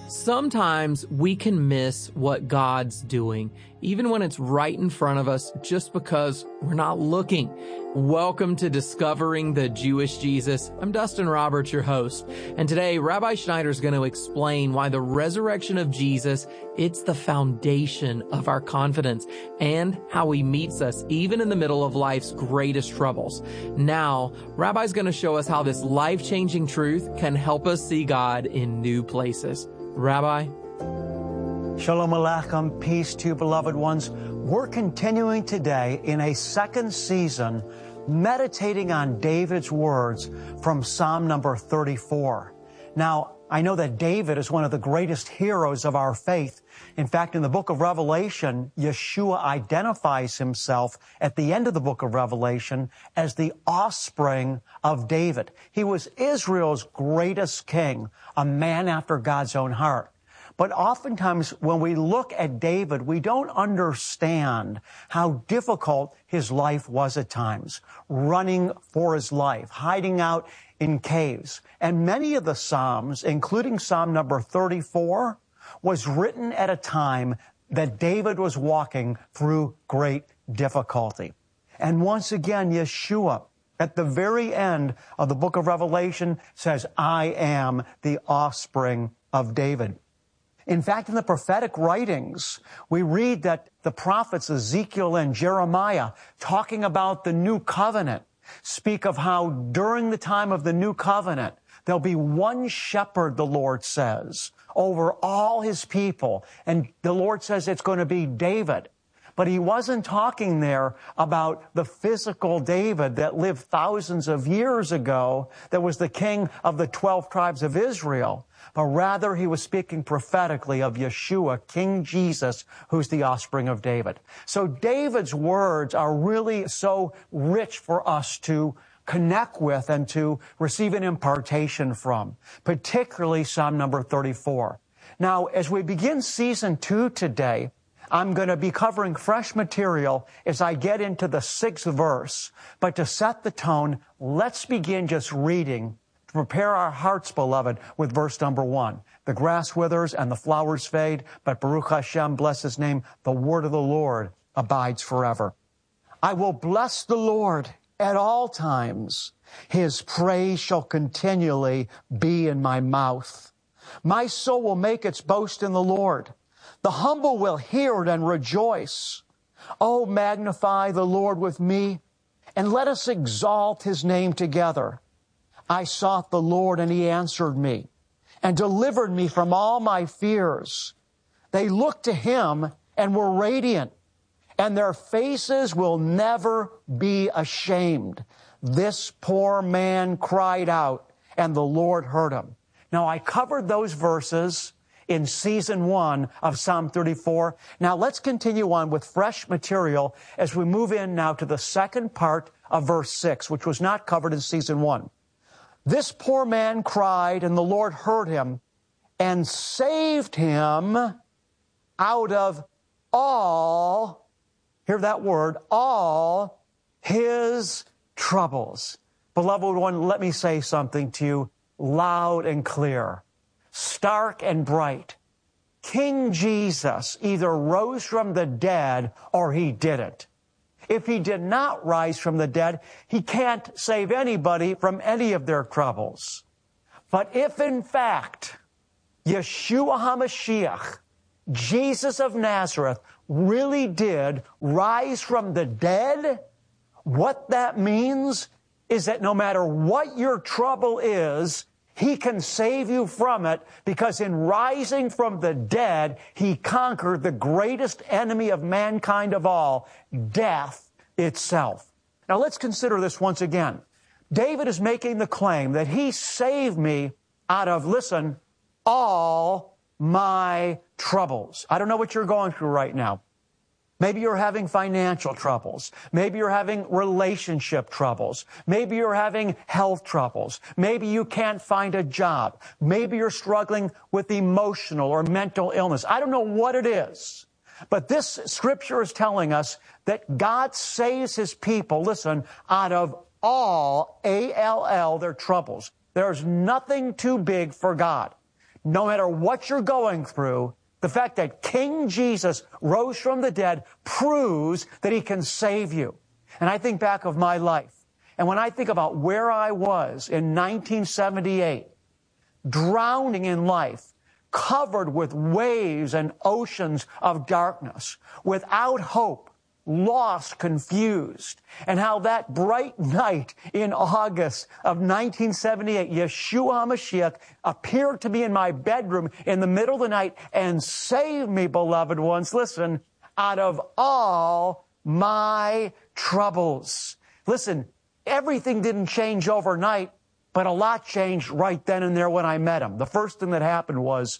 Sometimes we can miss what God's doing, even when it's right in front of us, just because we're not looking. Welcome to Discovering the Jewish Jesus. I'm Dustin Roberts, your host. And today, Rabbi Schneider is going to explain why the resurrection of Jesus, it's the foundation of our confidence and how he meets us even in the middle of life's greatest troubles. Now, Rabbi's going to show us how this life-changing truth can help us see God in new places. Rabbi? Shalom Aleichem, peace to you, beloved ones. We're continuing today in a second season meditating on David's words from Psalm number 34. Now, I know that David is one of the greatest heroes of our faith. In fact, in the book of Revelation, Yeshua identifies himself at the end of the book of Revelation as the offspring of David. He was Israel's greatest king, a man after God's own heart. But oftentimes when we look at David, we don't understand how difficult his life was at times, running for his life, hiding out in caves. And many of the Psalms, including Psalm number 34, was written at a time that David was walking through great difficulty. And once again, Yeshua, at the very end of the book of Revelation, says, I am the offspring of David. In fact, in the prophetic writings, we read that the prophets Ezekiel and Jeremiah, talking about the new covenant, speak of how during the time of the new covenant, there'll be one shepherd, the Lord says, over all his people. And the Lord says it's going to be David. But he wasn't talking there about the physical David that lived thousands of years ago, that was the king of the 12 tribes of Israel. But rather, he was speaking prophetically of Yeshua, King Jesus, who's the offspring of David. So David's words are really so rich for us to connect with and to receive an impartation from, particularly Psalm number 34. Now, as we begin season 2 today, I'm going to be covering fresh material as I get into the 6th verse. But to set the tone, let's begin just reading to prepare our hearts, beloved, with verse number 1. The grass withers and the flowers fade, but Baruch Hashem, bless his name, the word of the Lord abides forever. I will bless the Lord at all times. His praise shall continually be in my mouth. My soul will make its boast in the Lord. The humble will hear it and rejoice. Oh, magnify the Lord with me, and let us exalt his name together. I sought the Lord, and he answered me, and delivered me from all my fears. They looked to him and were radiant, and their faces will never be ashamed. This poor man cried out, and the Lord heard him. Now, I covered those verses in season 1 of Psalm 34. Now let's continue on with fresh material as we move in now to the second part of verse 6, which was not covered in season 1. This poor man cried, and the Lord heard him and saved him out of all, hear that word, all his troubles. Beloved one, let me say something to you loud and clear, stark and bright. King Jesus either rose from the dead or he didn't. If he did not rise from the dead, he can't save anybody from any of their troubles. But if in fact Yeshua HaMashiach, Jesus of Nazareth, really did rise from the dead, what that means is that no matter what your trouble is, he can save you from it, because in rising from the dead, he conquered the greatest enemy of mankind of all, death itself. Now let's consider this once again. David is making the claim that he saved me out of, listen, all my troubles. I don't know what you're going through right now. Maybe you're having financial troubles. Maybe you're having relationship troubles. Maybe you're having health troubles. Maybe you can't find a job. Maybe you're struggling with emotional or mental illness. I don't know what it is. But this scripture is telling us that God saves his people, listen, out of all, A-L-L, their troubles. There's nothing too big for God. no matter what you're going through, the fact that King Jesus rose from the dead proves that he can save you. And I think back of my life, and when I think about where I was in 1978, drowning in life, covered with waves and oceans of darkness, without hope, lost, confused, and how that bright night in August of 1978, Yeshua HaMashiach appeared to me in my bedroom in the middle of the night and saved me, beloved ones, listen, out of all my troubles. Listen, everything didn't change overnight, but a lot changed right then and there when I met him. The first thing that happened was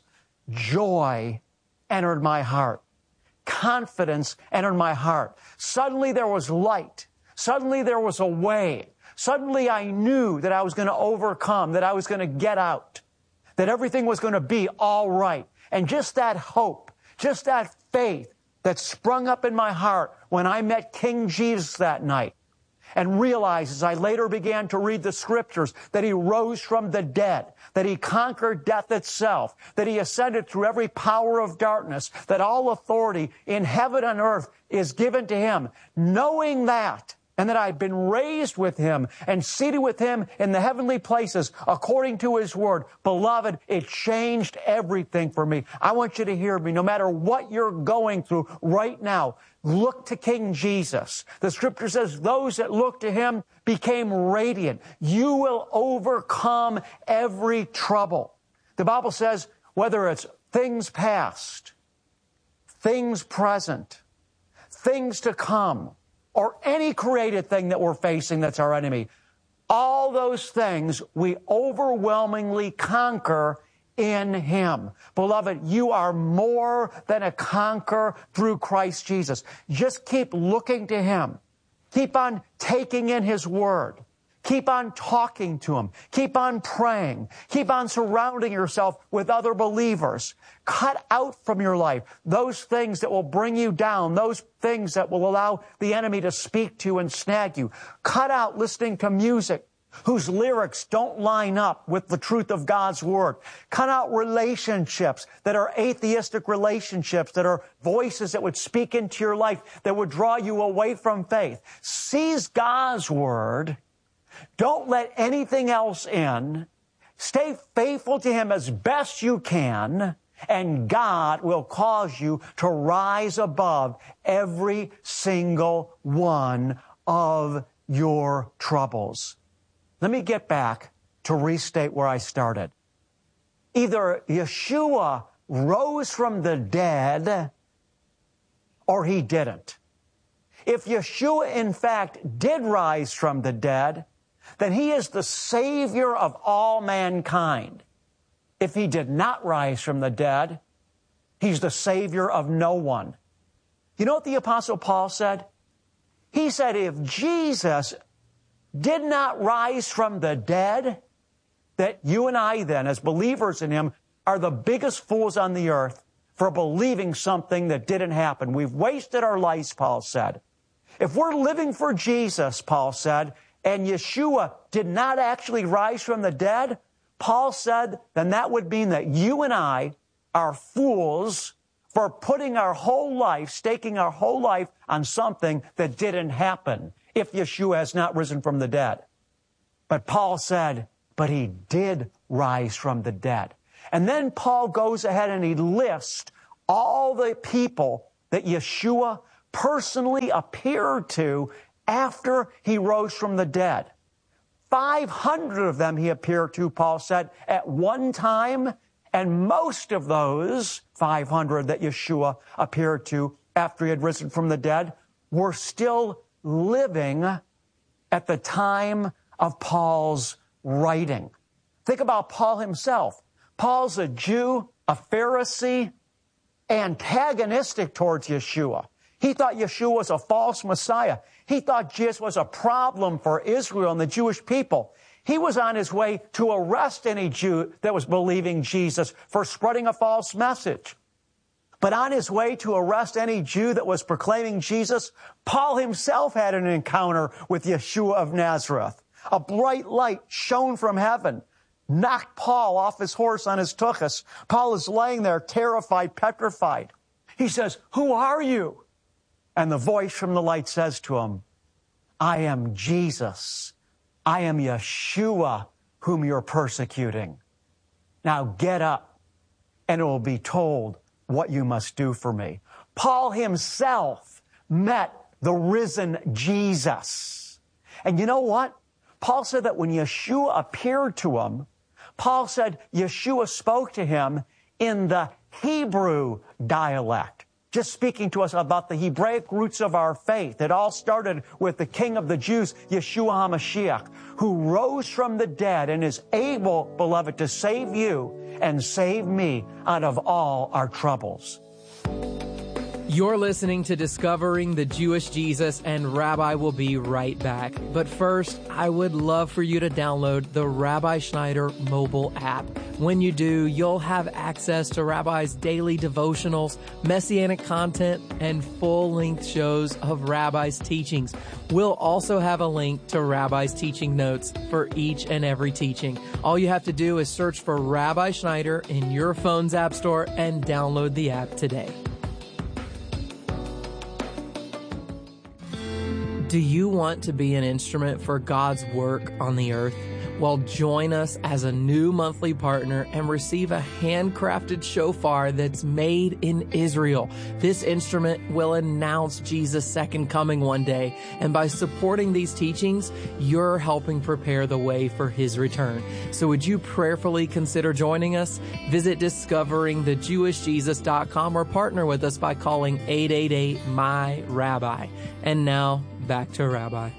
joy entered my heart. Confidence entered my heart. Suddenly there was light. Suddenly there was a way. Suddenly I knew that I was going to overcome, that I was going to get out, that everything was going to be all right. And just that hope, just that faith that sprung up in my heart when I met King Jesus that night, and realized as I later began to read the scriptures that he rose from the dead, that he conquered death itself, that he ascended through every power of darkness, that all authority in heaven and earth is given to him. Knowing that, and that I've been raised with him and seated with him in the heavenly places according to his word, beloved, it changed everything for me. I want you to hear me. No matter what you're going through right now, look to King Jesus. The scripture says those that look to him became radiant. You will overcome every trouble. The Bible says whether it's things past, things present, things to come, or any created thing that we're facing that's our enemy, all those things we overwhelmingly conquer in him. Beloved, you are more than a conqueror through Christ Jesus. Just keep looking to him. Keep on taking in his word. Keep on talking to him. Keep on praying. Keep on surrounding yourself with other believers. Cut out from your life those things that will bring you down, those things that will allow the enemy to speak to you and snag you. Cut out listening to music whose lyrics don't line up with the truth of God's word. Cut out relationships that are atheistic relationships, that are voices that would speak into your life, that would draw you away from faith. Seize God's word. Don't let anything else in. Stay faithful to him as best you can, and God will cause you to rise above every single one of your troubles. Let me get back to restate where I started. Either Yeshua rose from the dead or he didn't. If Yeshua, in fact, did rise from the dead, then he is the Savior of all mankind. If he did not rise from the dead, he's the Savior of no one. You know what the Apostle Paul said? He said, if Jesus did not rise from the dead, that you and I then, as believers in him, are the biggest fools on the earth for believing something that didn't happen. We've wasted our lives, Paul said. If we're living for Jesus, Paul said, and Yeshua did not actually rise from the dead, Paul said, then that would mean that you and I are fools for putting our whole life, staking our whole life on something that didn't happen if Yeshua has not risen from the dead. But Paul said, but he did rise from the dead. And then Paul goes ahead and he lists all the people that Yeshua personally appeared to after he rose from the dead. 500 of them he appeared to, Paul said, at one time, and most of those 500 that Yeshua appeared to after he had risen from the dead were still living at the time of Paul's writing. Think about Paul himself. Paul's a Jew, a Pharisee, antagonistic towards Yeshua. He thought Yeshua was a false Messiah. He thought Jesus was a problem for Israel and the Jewish people. He was on his way to arrest any Jew that was believing Jesus for spreading a false message. But on his way to arrest any Jew that was proclaiming Jesus, Paul himself had an encounter with Yeshua of Nazareth. A bright light shone from heaven. knocked Paul off his horse on his tuchus. Paul is laying there terrified, petrified. He says, "Who are you?" And the voice from the light says to him, "I am Jesus. I am Yeshua, whom you're persecuting. Now get up, and it will be told what you must do for me." Paul himself met the risen Jesus. And you know what? Paul said that when Yeshua appeared to him, Paul said Yeshua spoke to him in the Hebrew dialect, just speaking to us about the Hebraic roots of our faith. It all started with the King of the Jews, Yeshua HaMashiach, who rose from the dead and is able, beloved, to save you and save me out of all our troubles. You're listening to Discovering the Jewish Jesus, and Rabbi will be right back. But first, I would love for you to download the Rabbi Schneider mobile app. When you do, you'll have access to Rabbi's daily devotionals, messianic content, and full-length shows of Rabbi's teachings. We'll also have a link to Rabbi's teaching notes for each and every teaching. All you have to do is search for Rabbi Schneider in your phone's app store and download the app today. Do you want to be an instrument for God's work on the earth? Well, join us as a new monthly partner and receive a handcrafted shofar that's made in Israel. This instrument will announce Jesus' second coming one day, and by supporting these teachings, you're helping prepare the way for His return. So would you prayerfully consider joining us? Visit discoveringthejewishjesus.com or partner with us by calling 888-MY-RABBI. And now, back to Rabbi.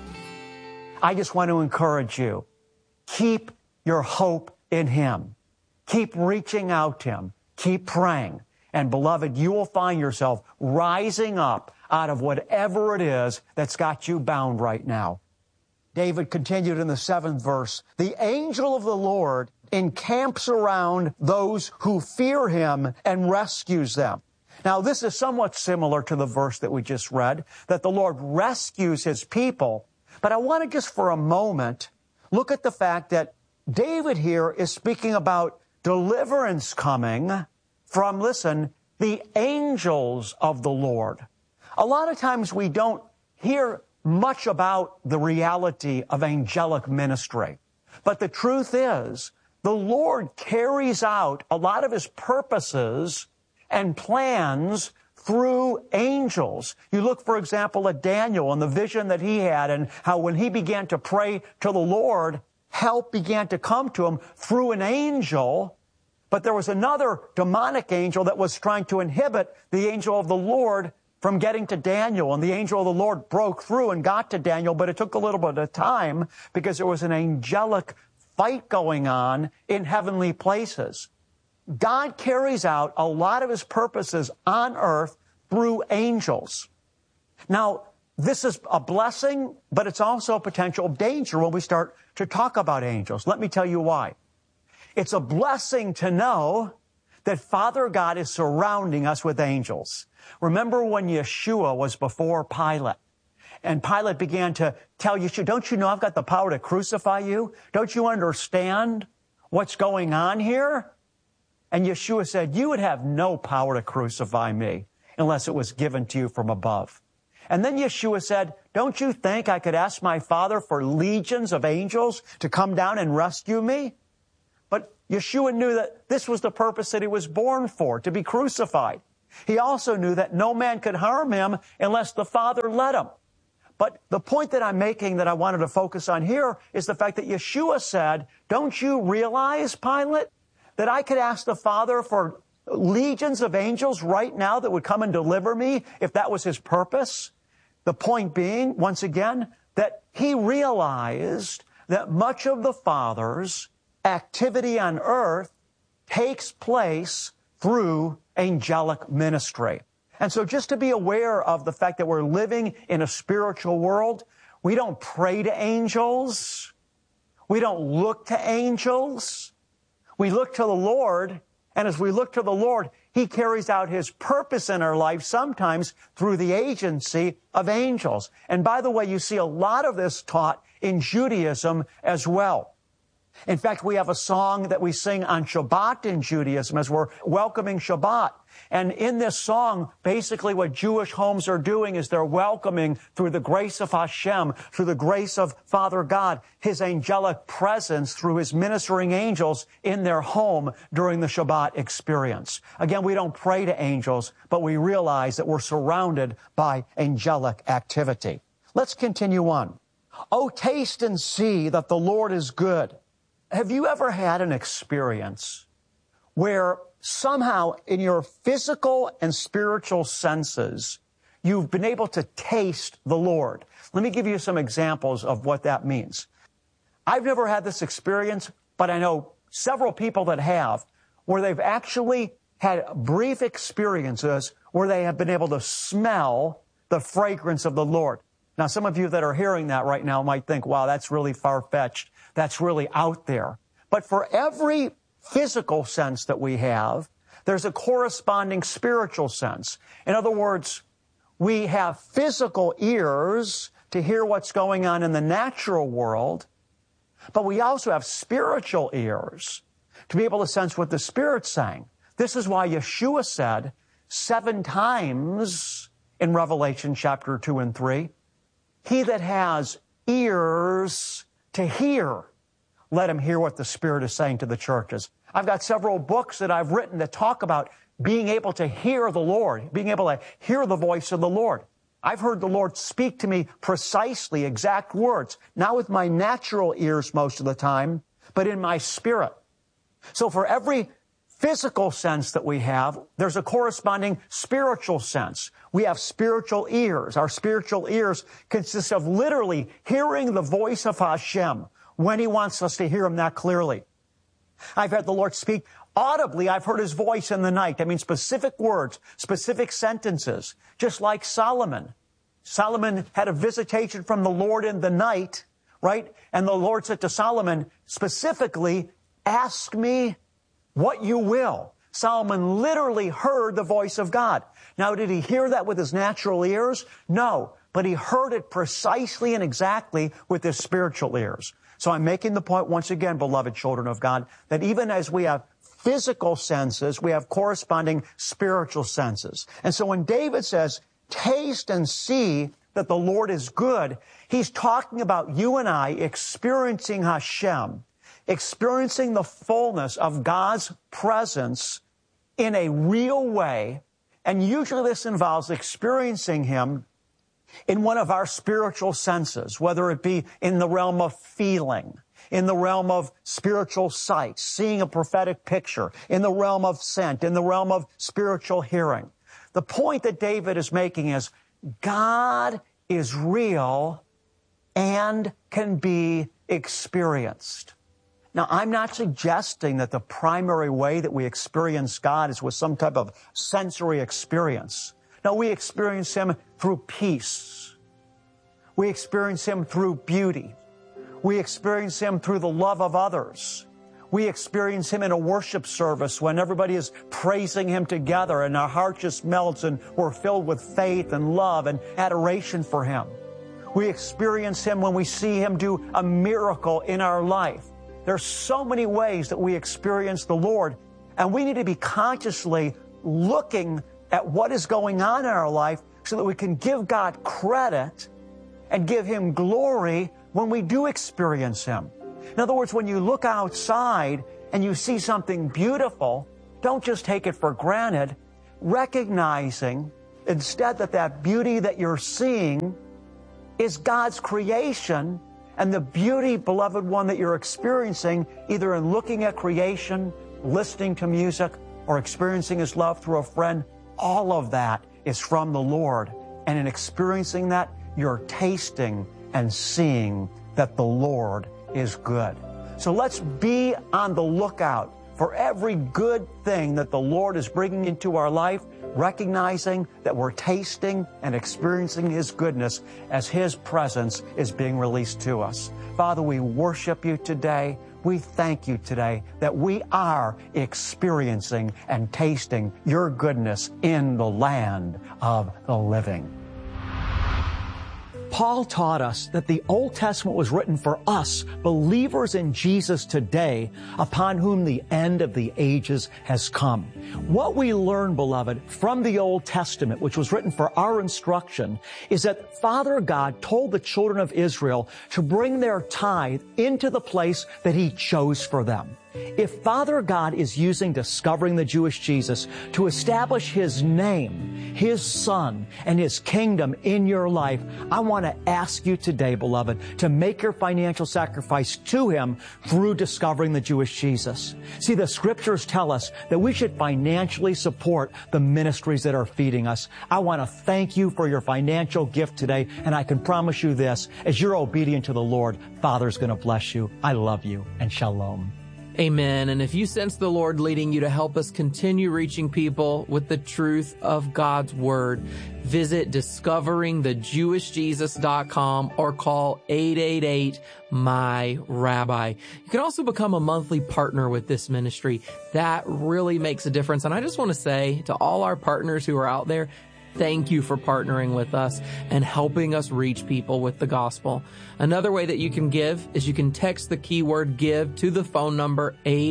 I just want to encourage you. Keep your hope in Him. Keep reaching out to Him. Keep praying. And beloved, you will find yourself rising up out of whatever it is that's got you bound right now. David continued in the 7th verse, "The angel of the Lord encamps around those who fear Him and rescues them." Now, this is somewhat similar to the verse that we just read, that the Lord rescues His people. But I want to just for a moment look at the fact that David here is speaking about deliverance coming from, listen, the angels of the Lord. A lot of times we don't hear much about the reality of angelic ministry. But the truth is, the Lord carries out a lot of His purposes and plans through angels. You look, for example, at Daniel and the vision that he had and how when he began to pray to the Lord, help began to come to him through an angel. But there was another demonic angel that was trying to inhibit the angel of the Lord from getting to Daniel. And the angel of the Lord broke through and got to Daniel, but it took a little bit of time because there was an angelic fight going on in heavenly places. God carries out a lot of His purposes on earth through angels. Now, this is a blessing, but it's also a potential danger when we start to talk about angels. Let me tell you why. It's a blessing to know that Father God is surrounding us with angels. Remember when Yeshua was before Pilate? And Pilate began to tell Yeshua, "Don't you know I've got the power to crucify you? Don't you understand what's going on here?" And Yeshua said, "You would have no power to crucify me unless it was given to you from above." And then Yeshua said, "Don't you think I could ask my Father for legions of angels to come down and rescue me?" But Yeshua knew that this was the purpose that He was born for, to be crucified. He also knew that no man could harm Him unless the Father let him. But the point that I'm making that I wanted to focus on here is the fact that Yeshua said, "Don't you realize, Pilate, that I could ask the Father for legions of angels right now that would come and deliver me if that was His purpose?" The point being, once again, that He realized that much of the Father's activity on earth takes place through angelic ministry. And so just to be aware of the fact that we're living in a spiritual world, we don't pray to angels. We don't look to angels. We look to the Lord, and as we look to the Lord, He carries out His purpose in our life, sometimes through the agency of angels. And by the way, you see a lot of this taught in Judaism as well. In fact, we have a song that we sing on Shabbat in Judaism as we're welcoming Shabbat. And in this song, basically what Jewish homes are doing is they're welcoming through the grace of Hashem, through the grace of Father God, His angelic presence through His ministering angels in their home during the Shabbat experience. Again, we don't pray to angels, but we realize that we're surrounded by angelic activity. Let's continue on. Oh, taste and see that the Lord is good. Have you ever had an experience where somehow in your physical and spiritual senses, you've been able to taste the Lord? Let me give you some examples of what that means. I've never had this experience, but I know several people that have, where they've actually had brief experiences where they have been able to smell the fragrance of the Lord. Now, some of you that are hearing that right now might think, wow, that's really far-fetched. That's really out there. But for every physical sense that we have, there's a corresponding spiritual sense. In other words, we have physical ears to hear what's going on in the natural world, but we also have spiritual ears to be able to sense what the Spirit's saying. This is why Yeshua said 7 times in Revelation chapter 2 and 3, he that has ears to hear, let him hear what the Spirit is saying to the churches. I've got several books that I've written that talk about being able to hear the Lord, being able to hear the voice of the Lord. I've heard the Lord speak to me precisely, exact words, not with my natural ears most of the time, but in my spirit. So for every physical sense that we have, there's a corresponding spiritual sense. We have spiritual ears. Our spiritual ears consist of literally hearing the voice of Hashem when He wants us to hear Him that clearly. I've had the Lord speak audibly. I've heard His voice in the night. I mean, specific words, specific sentences, just like Solomon. Solomon had a visitation from the Lord in the night, right? And the Lord said to Solomon, specifically, ask me what you will. Solomon literally heard the voice of God. Now, did he hear that with his natural ears? No, but he heard it precisely and exactly with his spiritual ears. So I'm making the point once again, beloved children of God, that even as we have physical senses, we have corresponding spiritual senses. And so when David says, taste and see that the Lord is good, he's talking about you and I experiencing Hashem, experiencing the fullness of God's presence in a real way. And usually this involves experiencing Him in one of our spiritual senses, whether it be in the realm of feeling, in the realm of spiritual sight, seeing a prophetic picture, in the realm of scent, in the realm of spiritual hearing. The point that David is making is God is real and can be experienced. Now, I'm not suggesting that the primary way that we experience God is with some type of sensory experience. No, we experience Him through peace. We experience Him through beauty. We experience Him through the love of others. We experience Him in a worship service when everybody is praising Him together and our heart just melts and we're filled with faith and love and adoration for Him. We experience Him when we see Him do a miracle in our life. There's so many ways that we experience the Lord, and we need to be consciously looking at what is going on in our life so that we can give God credit and give Him glory when we do experience Him. In other words, when you look outside and you see something beautiful, don't just take it for granted, recognizing instead that that beauty that you're seeing is God's creation, and the beauty, beloved one, that you're experiencing either in looking at creation, listening to music, or experiencing His love through a friend, all of that is from the Lord. And in experiencing that, you're tasting and seeing that the Lord is good. So let's be on the lookout for every good thing that the Lord is bringing into our life, recognizing that we're tasting and experiencing His goodness as His presence is being released to us. Father, we worship You today. We thank You today that we are experiencing and tasting Your goodness in the land of the living. Paul taught us that the Old Testament was written for us, believers in Jesus today, upon whom the end of the ages has come. What we learn, beloved, from the Old Testament, which was written for our instruction, is that Father God told the children of Israel to bring their tithe into the place that He chose for them. If Father God is using Discovering the Jewish Jesus to establish His name, His Son, and His kingdom in your life, I want to ask you today, beloved, to make your financial sacrifice to Him through Discovering the Jewish Jesus. See, the Scriptures tell us that we should financially support the ministries that are feeding us. I want to thank you for your financial gift today, and I can promise you this, as you're obedient to the Lord, Father's going to bless you. I love you, and shalom. Amen. And if you sense the Lord leading you to help us continue reaching people with the truth of God's Word, visit discoveringthejewishjesus.com or call 888-MY-RABBI. You can also become a monthly partner with this ministry. That really makes a difference. And I just want to say to all our partners who are out there, thank you for partnering with us and helping us reach people with the gospel. Another way that you can give is you can text the keyword GIVE to the phone number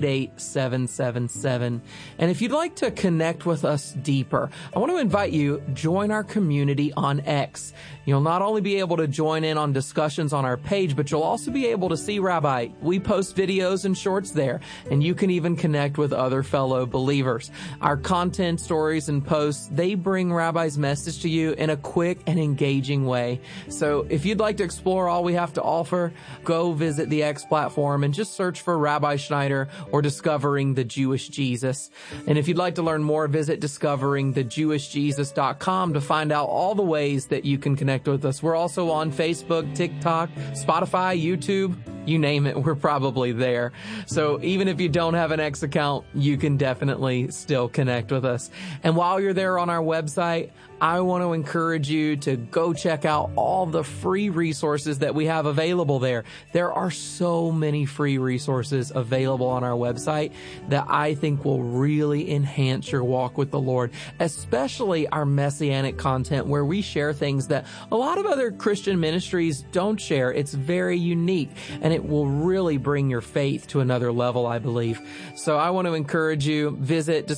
88777. And if you'd like to connect with us deeper, I want to invite you, join our community on X. You'll not only be able to join in on discussions on our page, but you'll also be able to see Rabbi. We post videos and shorts there, and you can even connect with other fellow believers. Our content, stories, and posts, they bring Rabbi's message to you in a quick and engaging way. So if you'd like to explore all we have to offer, go visit the X platform and just search for Rabbi Schneider or Discovering the Jewish Jesus. And if you'd like to learn more, visit discoveringthejewishjesus.com to find out all the ways that you can connect with us. We're also on Facebook, TikTok, Spotify, YouTube, you name it, we're probably there. So even if you don't have an X account, you can definitely still connect with us. And while you're there on our website, I want to encourage you to go check out all the free resources that we have available there. There are so many free resources available on our website that I think will really enhance your walk with the Lord, especially our messianic content where we share things that a lot of other Christian ministries don't share. It's very unique and it will really bring your faith to another level, I believe. So I want to encourage you, visit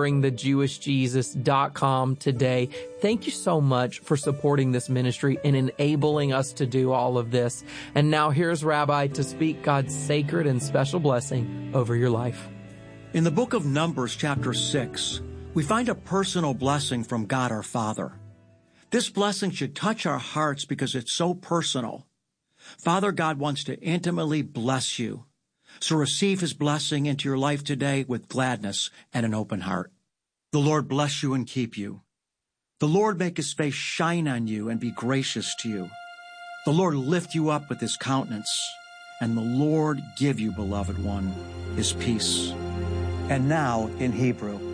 discoveringthejewishjesus.com today. Thank you so much for supporting this ministry and enabling us to do all of this. And now here's Rabbi to speak God's sacred and special blessing over your life. In the book of Numbers, chapter 6, we find a personal blessing from God our Father. This blessing should touch our hearts because it's so personal. Father God wants to intimately bless you. So receive His blessing into your life today with gladness and an open heart. The Lord bless you and keep you. The Lord make His face shine on you and be gracious to you. The Lord lift you up with His countenance, and the Lord give you, beloved one, His peace. And now in Hebrew.